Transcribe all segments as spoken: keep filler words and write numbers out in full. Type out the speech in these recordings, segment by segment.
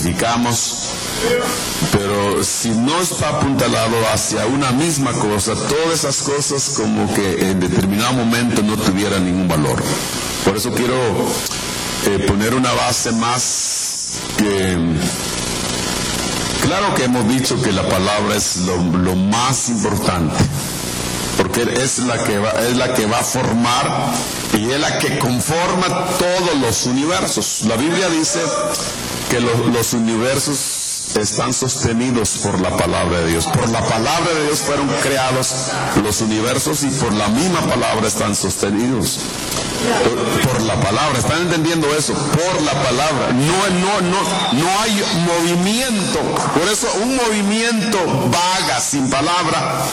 edificamos, pero si no está apuntalado hacia una misma cosa, todas esas cosas como que en determinado momento no tuvieran ningún valor. Por eso quiero eh, poner una base más que... Claro que hemos dicho que la palabra es lo, lo más importante, porque es la que va, es la que va a formar y es la que conforma todos los universos. La Biblia dice que lo, los universos están sostenidos por la palabra de Dios. Por la palabra de Dios fueron creados los universos y por la misma palabra están sostenidos. Por, por la palabra, ¿están entendiendo eso? Por la palabra. No, no, no, no hay movimiento. Por eso un movimiento vaga, sin palabra,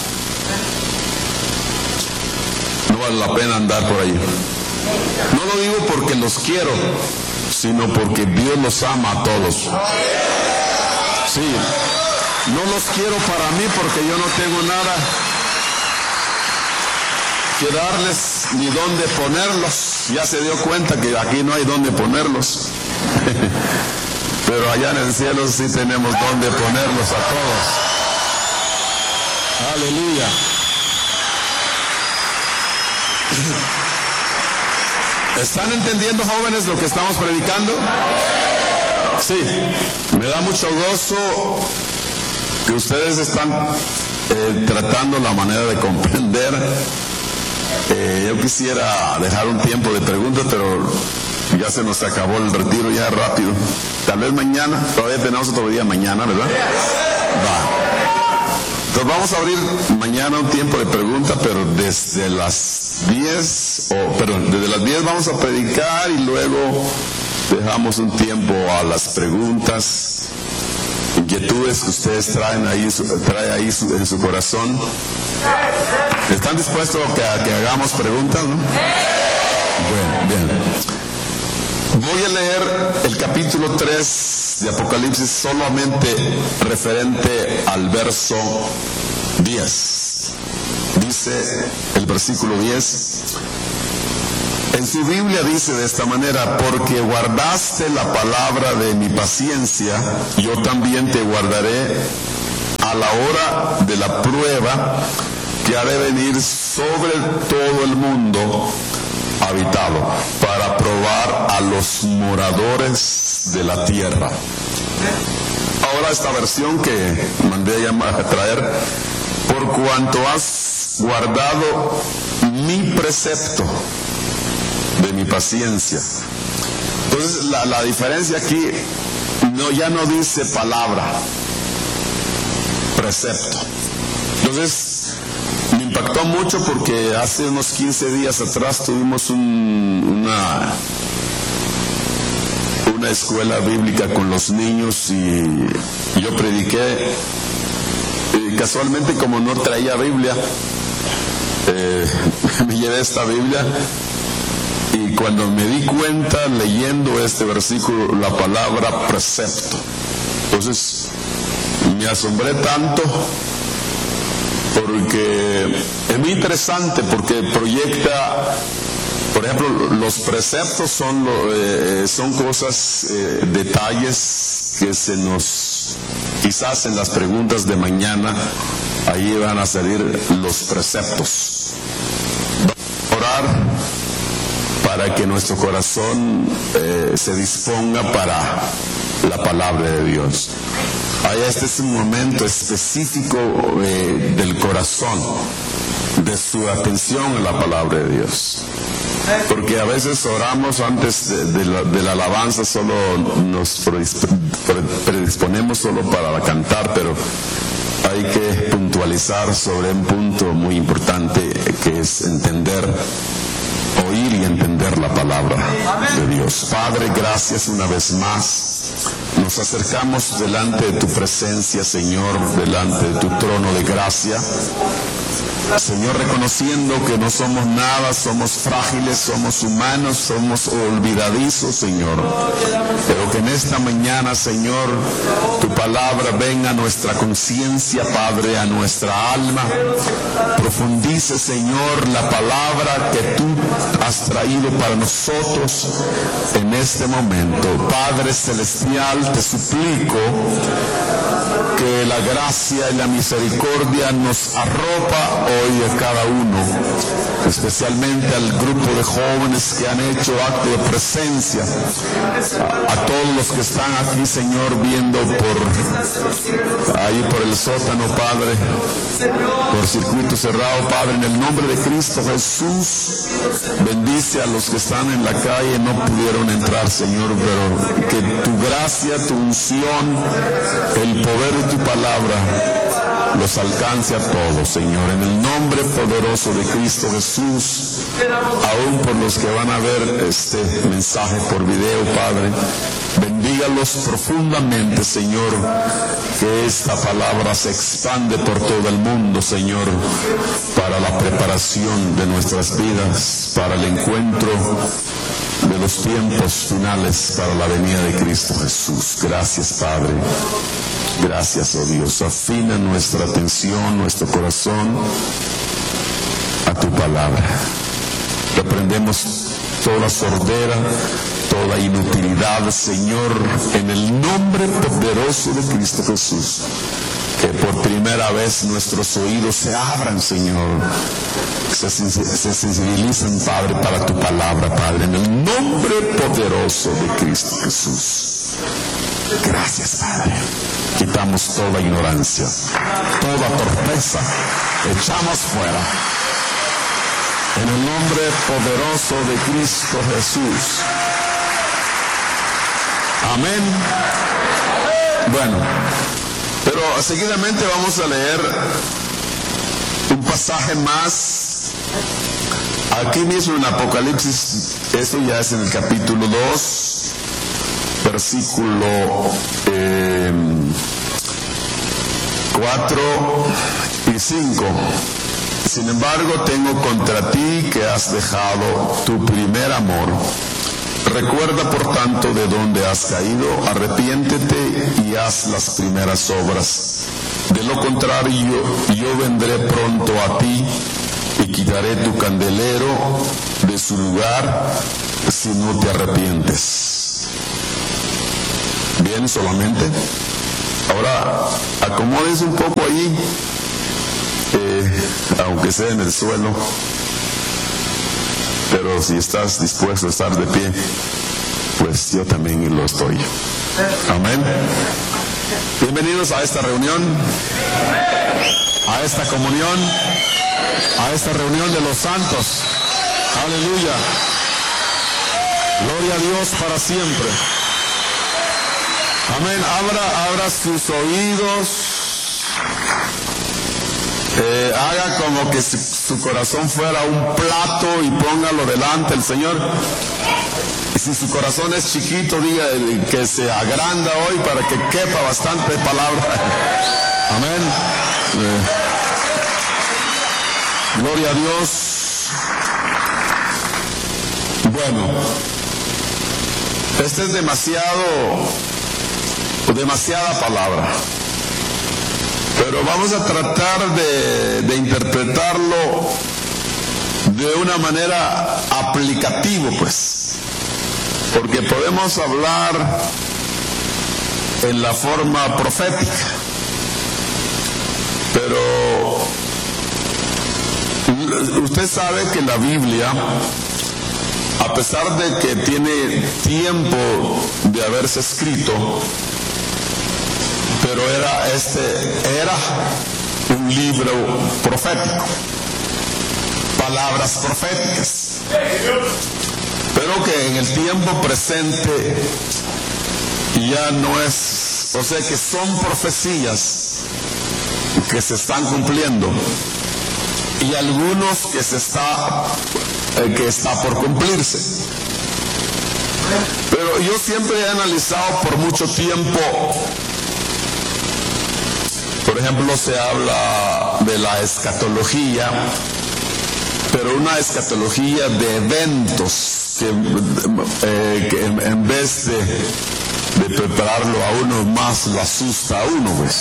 no vale la pena andar por ahí. No lo digo porque los quiero, sino porque Dios los ama a todos. Sí, no los quiero para mí porque yo no tengo nada que darles ni dónde ponerlos. Ya se dio cuenta que aquí no hay dónde ponerlos. Pero allá en el cielo sí tenemos dónde ponerlos a todos. Aleluya. ¿Están entendiendo, jóvenes, lo que estamos predicando? Sí, me da mucho gozo que ustedes están eh, tratando la manera de comprender. Eh, yo quisiera dejar un tiempo de preguntas, pero ya se nos acabó el retiro ya rápido. Tal vez mañana, todavía tenemos otro día mañana, ¿verdad? Va. Entonces vamos a abrir mañana un tiempo de preguntas, pero desde las diez, o perdón, desde las diez vamos a predicar y luego dejamos un tiempo a las preguntas, inquietudes que ustedes traen ahí, trae ahí su, en su corazón. ¿Están dispuestos a que, a que hagamos preguntas, no? Bueno, bien. Voy a leer el capítulo tres de Apocalipsis solamente referente al verso diez. Dice el versículo diez. En su Biblia dice de esta manera: porque guardaste la palabra de mi paciencia, yo también te guardaré a la hora de la prueba que ha de venir sobre todo el mundo habitado, para probar a los moradores de la tierra. Ahora esta versión que mandé a, llamar, a traer: por cuanto has guardado mi precepto de mi paciencia. Entonces la, la diferencia aquí no, ya no dice palabra, precepto. Entonces me impactó mucho porque hace unos quince días atrás tuvimos un, una una escuela bíblica con los niños y yo prediqué y casualmente, como no traía Biblia, eh, me llevé esta Biblia. Y cuando me di cuenta leyendo este versículo, la palabra precepto, entonces me asombré tanto porque es muy interesante, porque proyecta, por ejemplo, los preceptos son, eh, son cosas, eh, detalles que se nos, quizás en las preguntas de mañana, ahí van a salir los preceptos. Orar para que nuestro corazón eh, se disponga para la palabra de Dios. Ahí este es un momento específico eh, del corazón, de su atención a la palabra de Dios. Porque a veces oramos antes de, de, la, de la alabanza, solo nos predisponemos solo para cantar, pero hay que puntualizar sobre un punto muy importante, que es entender, oír y entender la palabra de Dios. Padre, gracias una vez más. Nos acercamos delante de tu presencia, Señor, delante de tu trono de gracia. Señor, reconociendo que no somos nada, somos frágiles, somos humanos, somos olvidadizos, Señor. Pero que en esta mañana, Señor, tu palabra venga a nuestra conciencia, Padre, a nuestra alma. Profundice, Señor, la palabra que tú has traído para nosotros en este momento. Padre celestial, matrimonial, te suplico que la gracia y la misericordia nos arropa hoy a cada uno, especialmente al grupo de jóvenes que han hecho acto de presencia, a, a todos los que están aquí, Señor, viendo por ahí por el sótano, Padre, por circuito cerrado, Padre, en el nombre de Cristo Jesús, bendice a los que están en la calle, no pudieron entrar, Señor, pero que tu gracia, tu unción, el poder de tu palabra los alcance a todos, Señor, en el nombre poderoso de Cristo Jesús, aún por los que van a ver este mensaje por video, Padre, bendígalos profundamente, Señor, que esta palabra se expande por todo el mundo, Señor, para la preparación de nuestras vidas, para el encuentro de los tiempos finales, para la venida de Cristo Jesús. Gracias, Padre. Gracias, oh Dios. Afina nuestra atención, nuestro corazón a tu palabra. Reprendemos toda sordera, toda inutilidad, Señor, en el nombre poderoso de Cristo Jesús. Que por primera vez nuestros oídos se abran, Señor, se, se sensibilizan, Padre, para tu palabra, Padre, en el nombre poderoso de Cristo Jesús. Gracias, Padre. Quitamos toda ignorancia, toda torpeza, echamos fuera. En el nombre poderoso de Cristo Jesús. Amén. Bueno, pero seguidamente vamos a leer un pasaje más. Aquí mismo en Apocalipsis, esto ya es en el capítulo dos, versículo eh, cuatro y cinco. Sin embargo, tengo contra ti que has dejado tu primer amor. Recuerda, por tanto, de dónde has caído, arrepiéntete y haz las primeras obras. De lo contrario, yo vendré pronto a ti y quitaré tu candelero de su lugar si no te arrepientes. Bien, solamente. Ahora, acomódense un poco ahí, eh, aunque sea en el suelo. Pero si estás dispuesto a estar de pie, pues yo también lo estoy. Amén. Bienvenidos a esta reunión, a esta comunión, a esta reunión de los santos. Aleluya. Gloria a Dios para siempre. Amén. Abra, abra sus oídos. Eh, haga como que su, su corazón fuera un plato y póngalo delante del Señor. Y si su corazón es chiquito, diga que se agranda hoy para que quepa bastante palabra. Amén. Eh, gloria a Dios. Bueno, este es demasiado, demasiada palabra. Pero vamos a tratar de, de interpretarlo de una manera aplicativa, pues. Porque podemos hablar en la forma profética. Pero usted sabe que la Biblia, a pesar de que tiene tiempo de haberse escrito, pero era este era un libro profético, palabras proféticas, pero que en el tiempo presente ya no es, o sea que son profecías que se están cumpliendo y algunos que se está eh, que está por cumplirse. Pero yo siempre he analizado por mucho tiempo. Por ejemplo, se habla de la escatología, pero una escatología de eventos que, eh, que en, en vez de, de prepararlo a uno, más lo asusta a uno, pues.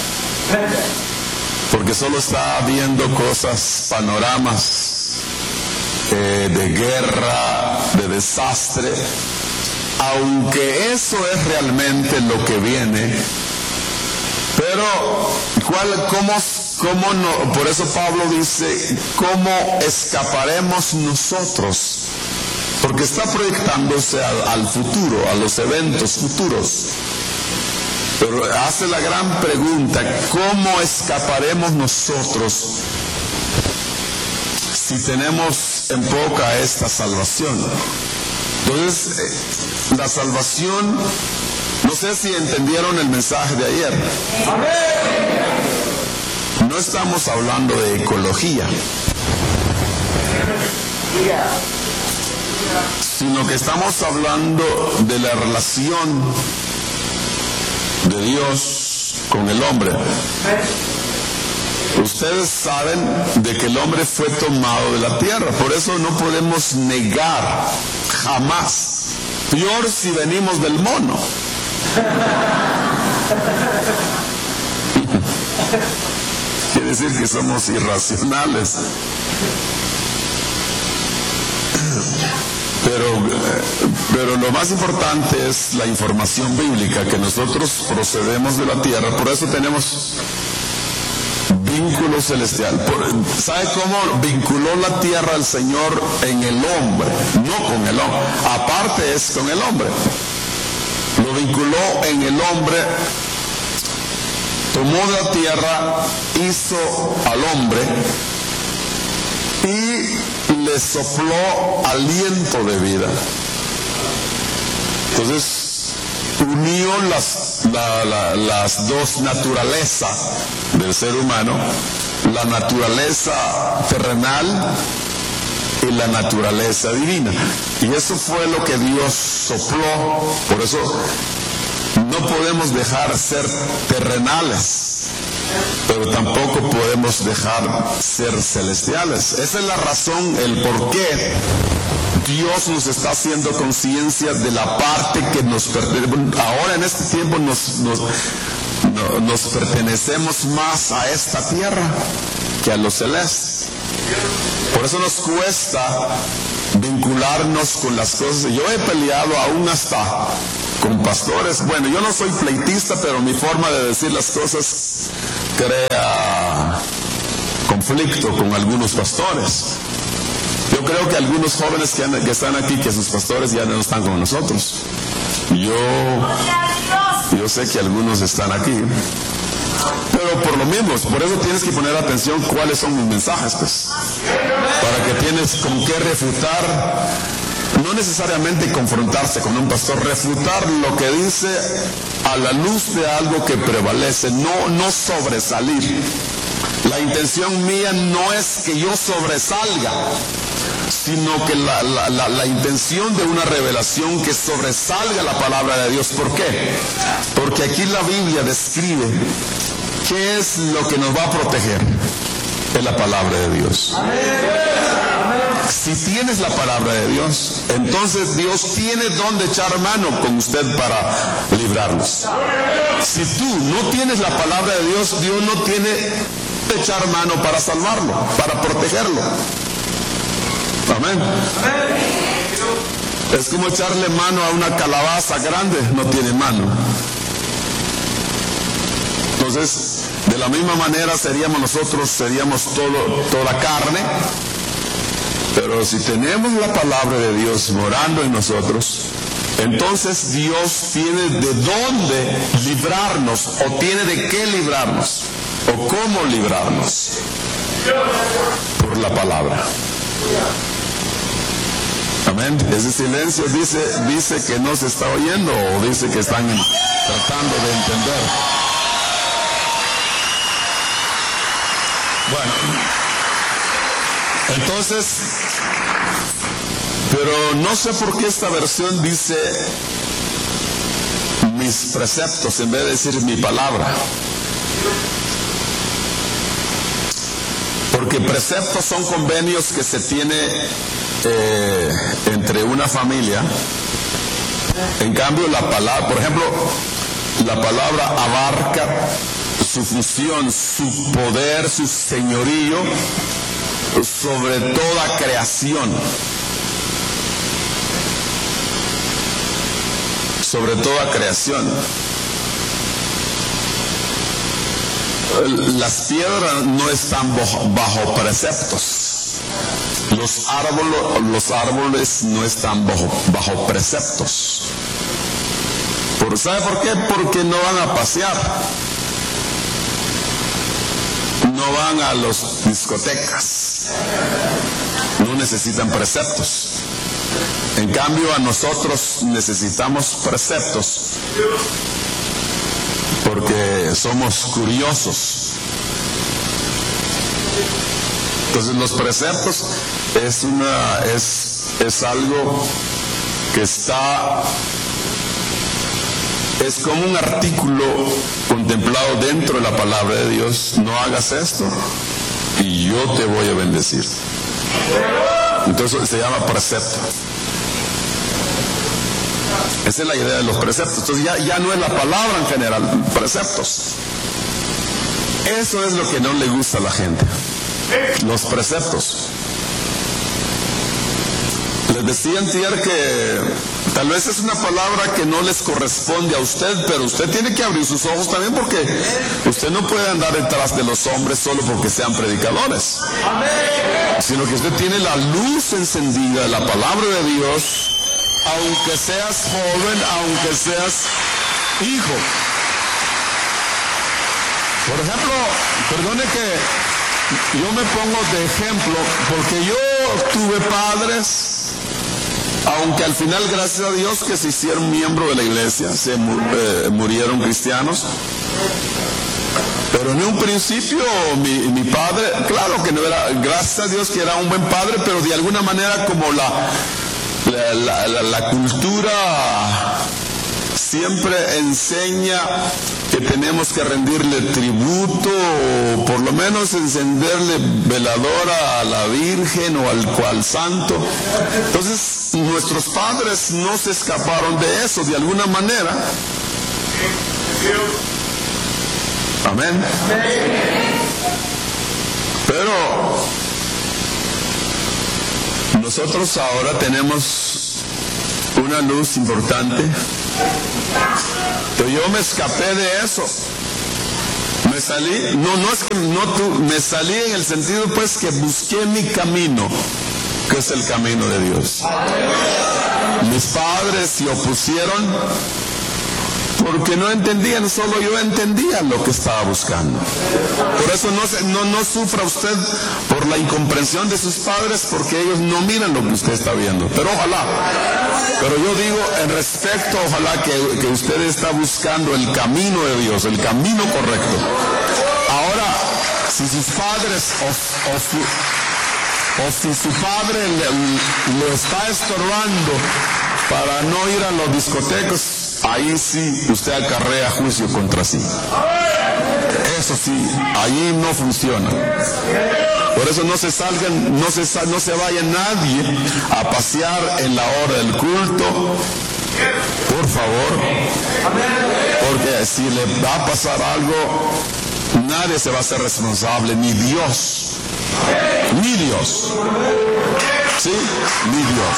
Porque solo está viendo cosas, panoramas eh, de guerra, de desastre, aunque eso es realmente lo que viene, pero ¿cuál, cómo, cómo no? Por eso Pablo dice, ¿cómo escaparemos nosotros? Porque está proyectándose al, al futuro, a los eventos futuros. Pero hace la gran pregunta, ¿cómo escaparemos nosotros si tenemos en poca esta salvación? Entonces, la salvación, no sé si entendieron el mensaje de ayer. No estamos hablando de ecología, sino que estamos hablando de la relación de Dios con el hombre. Ustedes saben de que el hombre fue tomado de la tierra, por eso no podemos negar jamás. Peor si venimos del mono. Quiere decir que somos irracionales. Pero, pero lo más importante es la información bíblica, que nosotros procedemos de la tierra, por eso tenemos vínculo celestial. ¿Sabe cómo vinculó la tierra al Señor en el hombre? No con el hombre, aparte es con el hombre. Lo vinculó en el hombre, tomó la tierra, hizo al hombre y le sopló aliento de vida. Entonces unió las, la, la, las dos naturalezas del ser humano, la naturaleza terrenal y la naturaleza divina. Y eso fue lo que Dios sopló. Por eso no podemos dejar ser terrenales, pero tampoco podemos dejar ser celestiales. Esa es la razón, el por qué Dios nos está haciendo conciencia de la parte que nos pertenece. Ahora en este tiempo nos, nos, no, nos pertenecemos más a esta tierra que a los celestes. Por eso nos cuesta vincularnos con las cosas. Yo he peleado aún hasta con pastores. Bueno, yo no soy pleitista, pero mi forma de decir las cosas crea conflicto con algunos pastores. Yo creo que algunos jóvenes que, han, que están aquí, que sus pastores ya no están con nosotros. Yo, yo sé que algunos están aquí. Pero por lo mismo, por eso tienes que poner atención cuáles son mis mensajes, pues. Para que tienes con qué refutar, no necesariamente confrontarse con un pastor, refutar lo que dice a la luz de algo que prevalece, no, no sobresalir. La intención mía no es que yo sobresalga, sino que la, la, la, la intención de una revelación que sobresalga la palabra de Dios. ¿Por qué? Porque aquí la Biblia describe qué es lo que nos va a proteger. Es la palabra de Dios. Si tienes la palabra de Dios, entonces Dios tiene donde echar mano con usted para librarnos. Si tú no tienes la palabra de Dios, Dios no tiene de echar mano para salvarlo, para protegerlo. Amén. Es como echarle mano a una calabaza grande, no tiene mano. Entonces, de la misma manera seríamos nosotros, seríamos todo, toda carne. Pero si tenemos la palabra de Dios morando en nosotros, entonces Dios tiene de dónde librarnos, o tiene de qué librarnos, o cómo librarnos. Por la palabra. Amén. Ese silencio dice, dice que no se está oyendo, o dice que están tratando de entender. Bueno, entonces, pero no sé por qué esta versión dice mis preceptos en vez de decir mi palabra. Porque preceptos son convenios que se tiene eh, entre una familia. En cambio, la palabra, por ejemplo, la palabra abarca su función, su poder, su señorío sobre toda creación. sobre toda creación. Las piedras no están bajo, bajo preceptos. Los árboles, los árboles no están bajo, bajo preceptos. ¿Por, ¿Sabe por qué? Porque no van a pasear. No van a las discotecas. No necesitan preceptos. En cambio, a nosotros necesitamos preceptos. Porque somos curiosos. Entonces los preceptos es una es, es algo que está es como un artículo contemplado dentro de la palabra de Dios. No hagas esto y yo te voy a bendecir. Entonces se llama precepto. Esa es la idea de los preceptos. Entonces ya, ya no es la palabra en general, preceptos. Eso es lo que no le gusta a la gente, los preceptos. Les decía antier que tal vez es una palabra que no les corresponde a usted, pero usted tiene que abrir sus ojos también, porque usted no puede andar detrás de los hombres solo porque sean predicadores, sino que usted tiene la luz encendida de la palabra de Dios. Aunque seas joven, aunque seas hijo. Por ejemplo, perdone que yo me pongo de ejemplo, porque yo tuve padres, aunque al final, gracias a Dios, que se hicieron miembros de la iglesia, se eh, murieron cristianos. Pero en un principio mi, mi padre, claro que no era, gracias a Dios que era un buen padre, pero de alguna manera como la... La, la, la, la cultura siempre enseña que tenemos que rendirle tributo, o por lo menos encenderle veladora a la Virgen o al cual santo. Entonces nuestros padres no se escaparon de eso de alguna manera. Amén. Pero nosotros ahora tenemos una luz importante. Pero yo me escapé de eso. Me salí, no, no es que no tú, me salí en el sentido pues que busqué mi camino, que es el camino de Dios. Mis padres se opusieron porque no entendían, solo yo entendía lo que estaba buscando. Por eso no, se, no, no sufra usted por la incomprensión de sus padres, porque ellos no miran lo que usted está viendo. Pero ojalá, pero yo digo en respecto, ojalá que, que usted está buscando el camino de Dios, el camino correcto. Ahora, si sus padres o, o, su, o si su padre le, le está estorbando para no ir a los discotecas, ahí sí usted acarrea juicio contra sí. Eso sí, ahí no funciona. Por eso no se salgan, no se, no se vaya nadie a pasear en la hora del culto, por favor, porque si le va a pasar algo, nadie se va a hacer responsable, ni Dios, ni Dios, ¿sí? Ni Dios.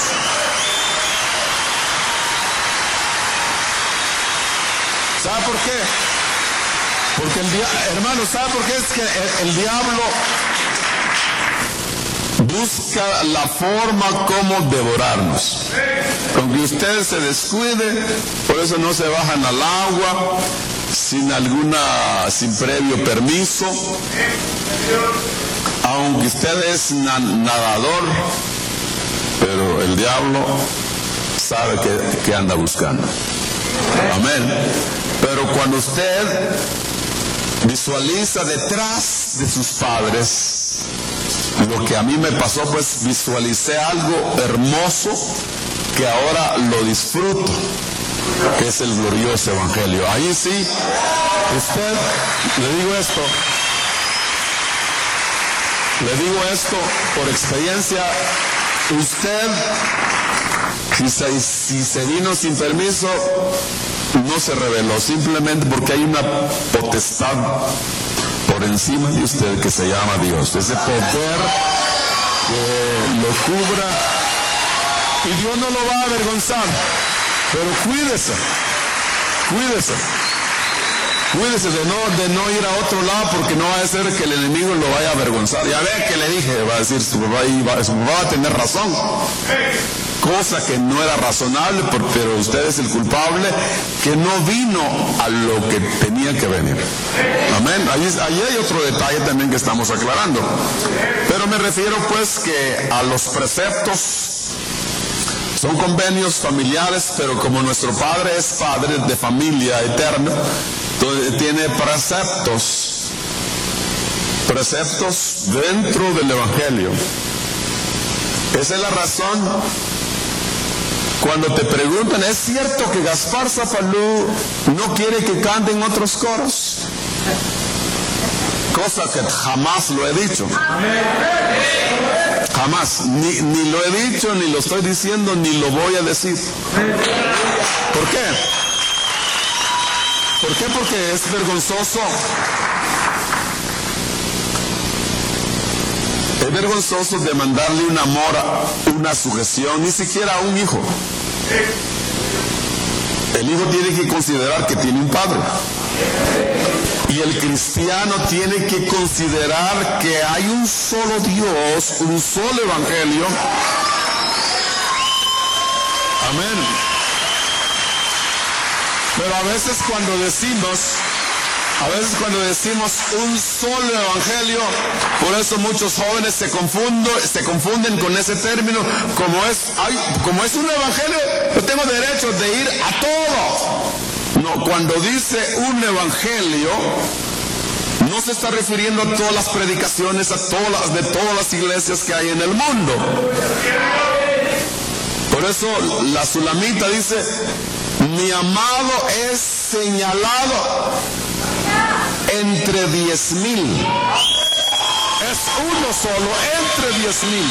¿Sabe por qué? Porque el diablo, hermano, ¿sabe por qué? Es que el, el diablo busca la forma como devorarnos. Aunque usted se descuide, por eso no se bajan al agua sin alguna, sin previo permiso. Aunque usted es na, nadador, pero el diablo sabe que, que anda buscando. Amén. Pero cuando usted visualiza detrás de sus padres, lo que a mí me pasó, pues visualicé algo hermoso que ahora lo disfruto, que es el glorioso evangelio. Ahí sí, usted, le digo esto, le digo esto por experiencia, usted, si se, si se vino sin permiso, no se reveló, simplemente porque hay una potestad por encima de usted que se llama Dios. Ese poder que lo cubra, y Dios no lo va a avergonzar, pero cuídese. Cuídese. Cuídese de no, de no ir a otro lado, porque no va a ser que el enemigo lo vaya a avergonzar. Ya ve que le dije, va a decir, su papá, va, su papá va a tener razón. Cosa que no era razonable, pero usted es el culpable, que no vino a lo que tenía que venir. Amén. Ahí, ahí hay otro detalle también que estamos aclarando. Pero me refiero pues que a los preceptos son convenios familiares, pero como nuestro Padre es Padre de familia eterna, entonces tiene preceptos, preceptos dentro del Evangelio. Esa es la razón. Cuando te preguntan, ¿es cierto que Gaspar Zapalú no quiere que canten otros coros? Cosa que jamás lo he dicho. Jamás. Ni, ni lo he dicho, ni lo estoy diciendo, ni lo voy a decir. ¿Por qué? ¿Por qué? Porque es vergonzoso. Es vergonzoso demandarle un amor, una sujeción, ni siquiera a un hijo. El hijo tiene que considerar que tiene un padre. Y el cristiano tiene que considerar que hay un solo Dios, un solo evangelio. Amén. Pero a veces cuando decimos, a veces cuando decimos un solo evangelio, por eso muchos jóvenes se confunden, se confunden con ese término. Como es, ay, como es un evangelio, yo tengo derecho de ir a todo. No, cuando dice un evangelio, no se está refiriendo a todas las predicaciones, a todas las, de todas las iglesias que hay en el mundo. Por eso la Sulamita dice, mi amado es señalado entre diez mil. Es uno solo entre diez mil.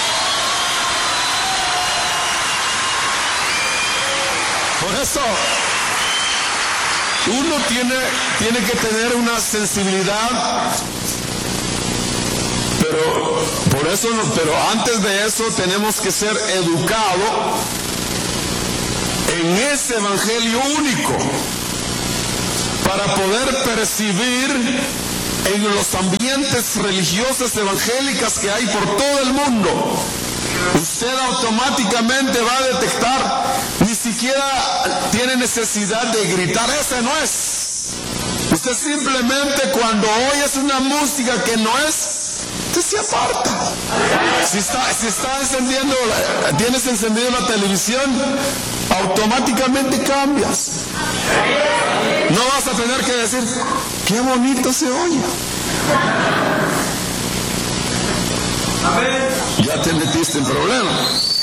Por eso uno tiene, tiene que tener una sensibilidad, pero por eso, pero antes de eso tenemos que ser educados en ese evangelio único, para poder percibir en los ambientes religiosos evangélicas que hay por todo el mundo. Usted automáticamente va a detectar, ni siquiera tiene necesidad de gritar, ese no es. Usted simplemente cuando oyes una música que no es, usted se aparta. Si está, si está encendiendo, tienes encendido la televisión, automáticamente cambias. No vas a tener que decir, qué bonito se oye. Ya te metiste en problemas.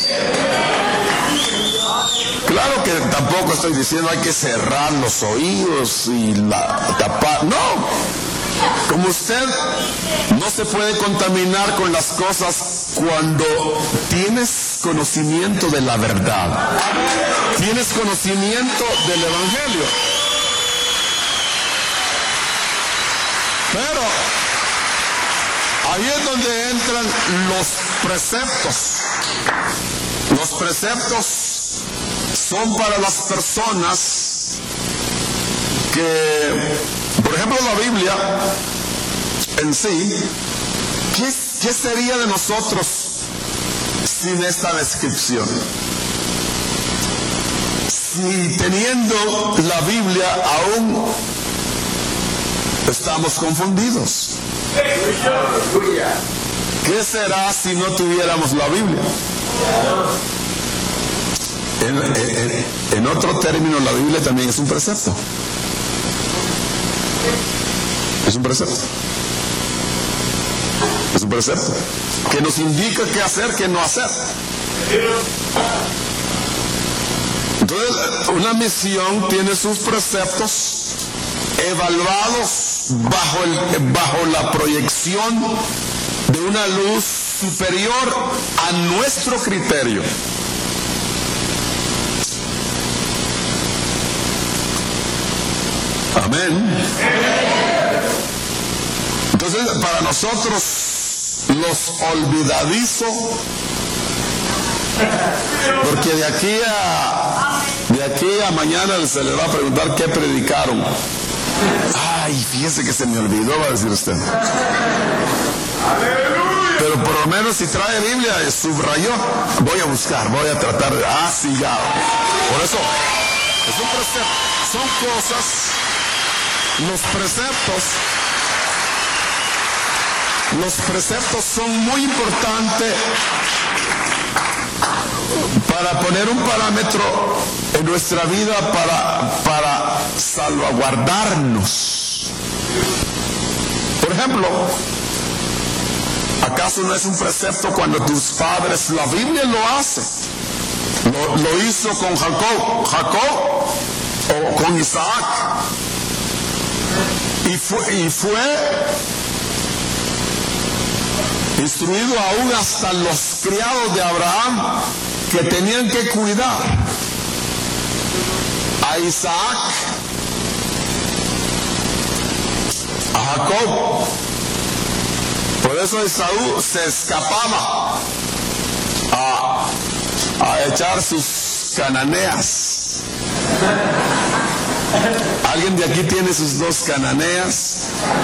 Claro que tampoco estoy diciendo hay que cerrar los oídos y la, tapar. No. Como usted no se puede contaminar con las cosas cuando tienes conocimiento de la verdad. Tienes conocimiento del evangelio. Pero ahí es donde entran los preceptos. Los preceptos son para las personas que, por ejemplo, la Biblia en sí, ¿qué, qué sería de nosotros sin esta descripción? Si teniendo la Biblia aún estamos confundidos. ¿Qué será si no tuviéramos la Biblia? En, en, en otro término, la Biblia también es un precepto. Es un precepto. Es un precepto que nos indica qué hacer, qué no hacer. Entonces, una misión tiene sus preceptos evaluados bajo, el, bajo la proyección de una luz superior a nuestro criterio. Amén. Entonces, para nosotros, los olvidadizos, porque de aquí a de de aquí a mañana se le va a preguntar qué predicaron. Ay, fíjese que se me olvidó, va a decir usted. Pero por lo menos si trae Biblia, subrayó. Voy a buscar, voy a tratar de... Ah, sí, ya. Por eso, es un precepto. Son cosas, los preceptos, los preceptos son muy importantes para poner un parámetro en nuestra vida para, para salvaguardarnos. Por ejemplo, ¿acaso no es un precepto cuando tus padres, la Biblia lo hace? Lo, lo hizo con Jacob, Jacob o con Isaac. Y fue, y fue instruido aún hasta los criados de Abraham que tenían que cuidar a Isaac, a Jacob. Por eso Esaú se escapaba a, a echar sus cananeas. ¿Alguien de aquí tiene sus dos cananeas?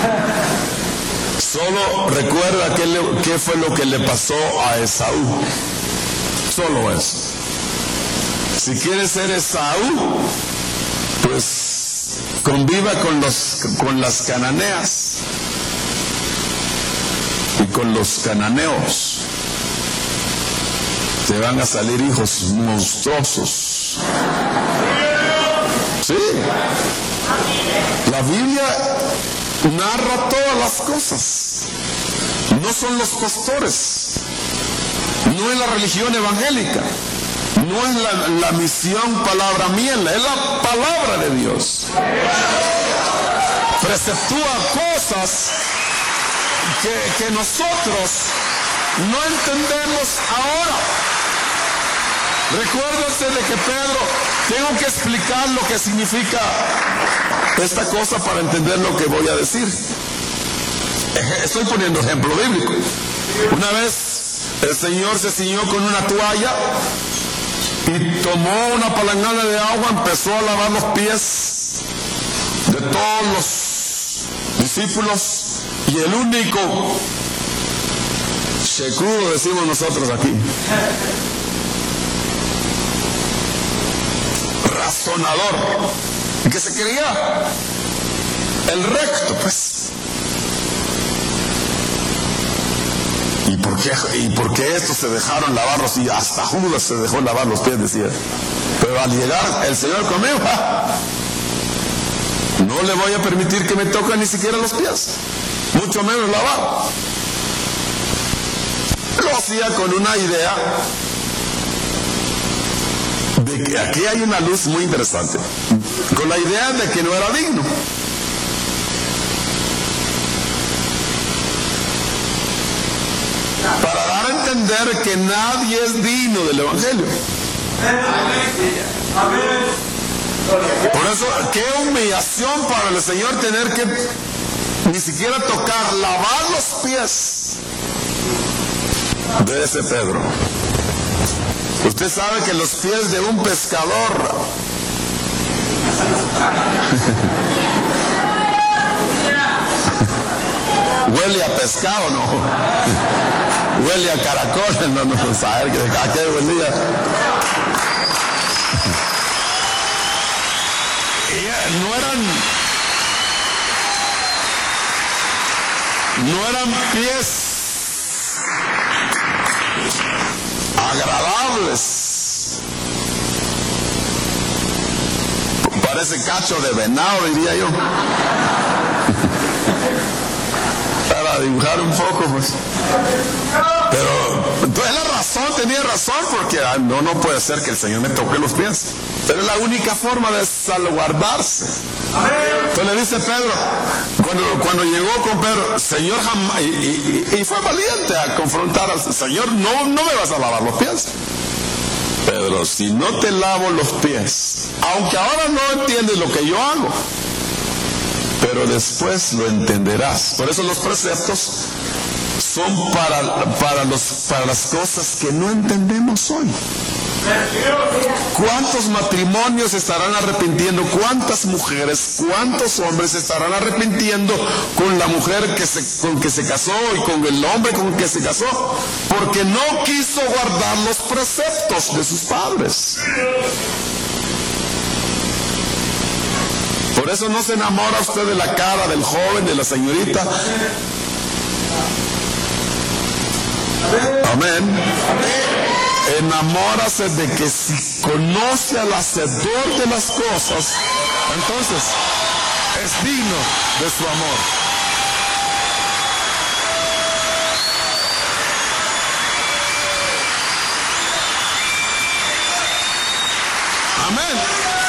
Solo recuerda qué, le, qué fue lo que le pasó a Esaú. Solo eso. Si quieres ser Esaú, pues conviva con, los, con las cananeas y con los cananeos. Te van a salir hijos monstruosos. Sí. La Biblia narra todas las cosas. No son los pastores, no es la religión evangélica, no es la, la misión palabra miel, es la palabra de Dios. Preceptúa cosas que, que nosotros no entendemos ahora. Recuérdense de que Pedro, tengo que explicar lo que significa esta cosa para entender lo que voy a decir. Estoy poniendo ejemplo bíblico. Una vez el Señor se ciñó con una toalla y tomó una palangana de agua, empezó a lavar los pies de todos los discípulos, y el único checudo, decimos nosotros aquí, razonador, que se creía el recto, pues. ¿Y por qué, y por qué estos se dejaron lavarlos? Y hasta Judas se dejó lavar los pies, decía. Pero al llegar el Señor conmigo, ¡ja! No le voy a permitir que me toque ni siquiera los pies, mucho menos lavar. Lo hacía con una idea de que aquí hay una luz muy interesante, con la idea de que no era digno. Para dar a entender que nadie es digno del Evangelio. Por eso, qué humillación para el Señor tener que ni siquiera tocar, lavar los pies de ese Pedro. Usted sabe que los pies de un pescador huele a pescado, ¿no? Huele a caracol, no, no, saber que a qué huelía. No eran, no eran pies agradables. Parece cacho de venado, diría yo. Para dibujar un poco, pues. Pero entonces la razón, tenía razón, porque ah, no, no puede ser que el Señor me toque los pies. Pero es la única forma de salvaguardarse. Entonces le dice Pedro, cuando, cuando llegó con Pedro, Señor, jamás, y, y, y fue valiente a confrontar al Señor, no, no me vas a lavar los pies. Pedro, si no te lavo los pies, aunque ahora no entiendes lo que yo hago, pero después lo entenderás. Por eso los preceptos son para, para, los, para las cosas que no entendemos hoy. ¿Cuántos matrimonios se estarán arrepintiendo? ¿Cuántas mujeres, cuántos hombres se estarán arrepintiendo con la mujer que se, con que se casó y con el hombre con que se casó? Porque no quiso guardar los preceptos de sus padres. Por eso no se enamora usted de la cara del joven, de la señorita. Amén. Enamórase de que si conoce al hacedor de las cosas, entonces es digno de su amor. Amén.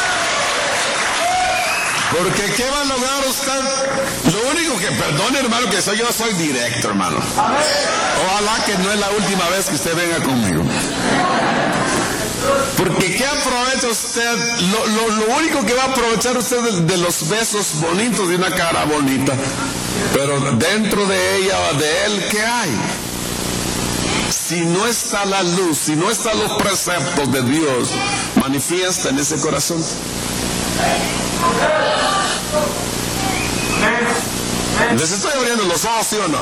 Porque ¿qué va a lograr usted? Lo único que, perdone hermano, que soy yo soy directo, hermano. Ojalá que no es la última vez que usted venga conmigo. Porque ¿qué aprovecha usted? Lo, lo, lo único que va a aprovechar usted de, de los besos bonitos de una cara bonita. Pero dentro de ella o de él, ¿qué hay? Si no está la luz, si no están los preceptos de Dios, manifiesta en ese corazón. ¿Les estoy abriendo los ojos, sí o no?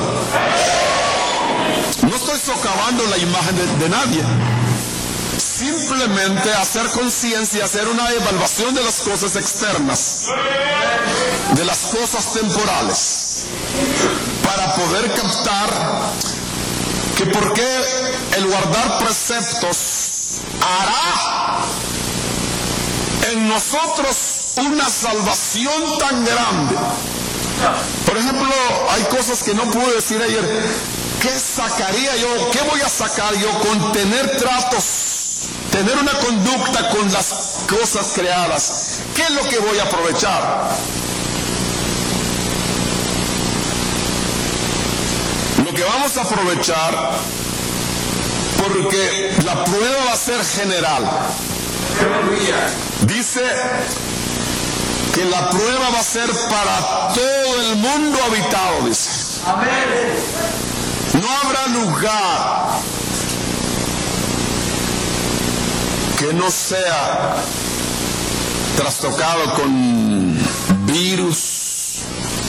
No estoy socavando la imagen de, de nadie. Simplemente hacer conciencia, hacer una evaluación de las cosas externas, de las cosas temporales, para poder captar que por qué el guardar preceptos hará en nosotros una salvación tan grande. Por ejemplo, hay cosas que no pude decir ayer. ¿Qué sacaría yo? ¿Qué voy a sacar yo con tener tratos, tener una conducta con las cosas creadas? ¿Qué es lo que voy a aprovechar? Lo que vamos a aprovechar, porque la prueba va a ser general. Dice que la prueba va a ser para todo el mundo habitado, dice. No habrá lugar que no sea trastocado con virus,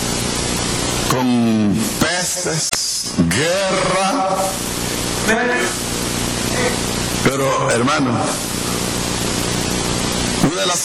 con pestes, guerra. Pero, hermano, una de las